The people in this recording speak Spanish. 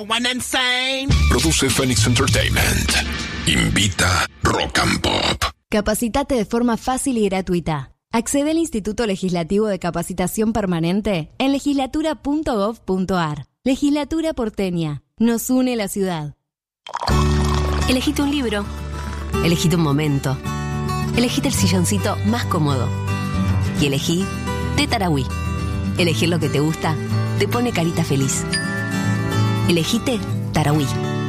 Produce Phoenix Entertainment. Invita Rock and Pop. Capacitate de forma fácil y gratuita. Accede al Instituto Legislativo de Capacitación Permanente en legislatura.gov.ar. Legislatura porteña. Nos une la ciudad. Elegite un libro. Elegite un momento. Elegite el silloncito más cómodo. Y elegí Té Tarahui. Elegir lo que te gusta te pone carita feliz. Elegite Tarahui.